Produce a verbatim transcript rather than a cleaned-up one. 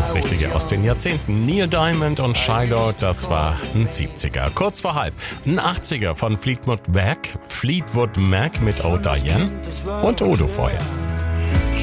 das Richtige aus den Jahrzehnten. Neil Diamond und Shiloh, das war ein siebziger. Kurz vor halb, ein achtziger von Fleetwood Mac, Fleetwood Mac mit Oh Diane und Odo vorher.